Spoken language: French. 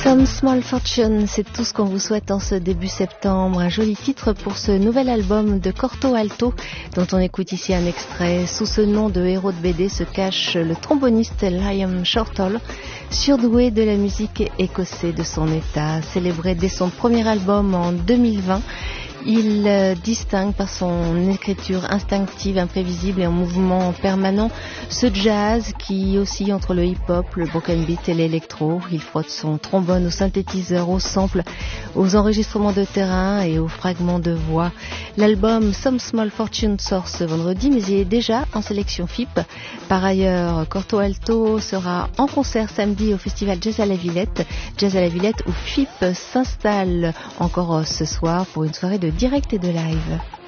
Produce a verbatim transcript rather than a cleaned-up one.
Some Small Fortune, c'est tout ce qu'on vous souhaite en ce début septembre. Un joli titre pour ce nouvel album de Corto Alto, dont on écoute ici un extrait. Sous ce nom de héros de B D se cache le tromboniste Liam Shortall, surdoué de la musique écossais de son état. Célébré dès son premier album en deux mille vingt, il euh, distingue par son écriture instinctive, imprévisible et en mouvement permanent ce jazz qui oscille entre le hip-hop, le broken beat et l'électro. Il frotte son trombone au synthétiseur, au sample, aux enregistrements de terrain et aux fragments de voix. L'album Some Small Fortune sort ce vendredi, mais il est déjà en sélection F I P. Par ailleurs, Corto Alto sera en concert samedi au festival Jazz à la Villette. Jazz à la Villette où F I P s'installe encore ce soir pour une soirée de direct et de live.